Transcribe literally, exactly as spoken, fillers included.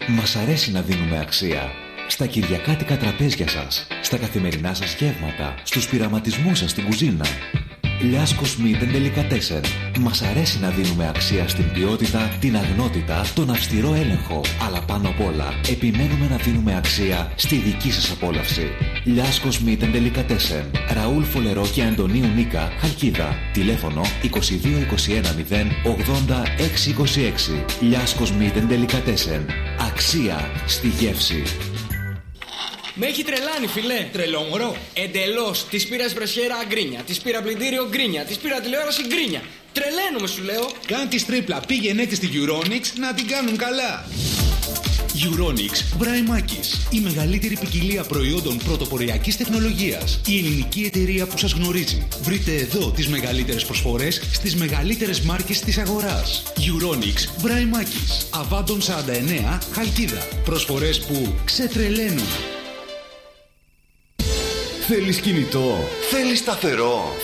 Μας αρέσει να δίνουμε αξία. Στα κυριακάτικα τραπέζια σας, στα καθημερινά σας γεύματα, στους πειραματισμούς σας στην κουζίνα. Λιάσκος Meat and Delicatessen. Μας αρέσει να δίνουμε αξία στην ποιότητα, την αγνότητα, τον αυστηρό έλεγχο. Αλλά πάνω απ' όλα, επιμένουμε να δίνουμε αξία στη δική σας απόλαυση. Λιάσκος Meat and Delicatessen. Ραούλ Φολερό και Αντωνίου Νίκα, Χαλκίδα. Τηλέφωνο είκοσι δύο είκοσι ένα μηδέν ογδόντα έξι είκοσι έξι. Λιάσκος Meat and Delicatessen. Αξία στη γεύση. Με έχει τρελάνει, φιλέ. Τρελό μωρό. Εντελώς. Της πήρα εσπρεσιέρα γκρίνια. Της πήρα πλυντήριο γκρίνια. Της πήρα τηλεόραση γκρίνια. Τρελαίνομαι, σου λέω. Κάν τη τρίπλα. Πήγαινε τη στη Euronics να την κάνουν καλά. Euronics Βραϊμάκης. Η μεγαλύτερη ποικιλία προϊόντων πρωτοποριακής τεχνολογίας. Η ελληνική εταιρεία που σας γνωρίζει. Βρείτε εδώ τις μεγαλύτερες προσφορές στις μεγαλύτερες μάρκες της αγοράς. Euronics Βραϊμάκης. Αβάντων σαράντα εννέα, Χαλκίδα. Προσφορές που ξετρελαίνουν. Θέλεις κινητό? Θέλεις σταθερό?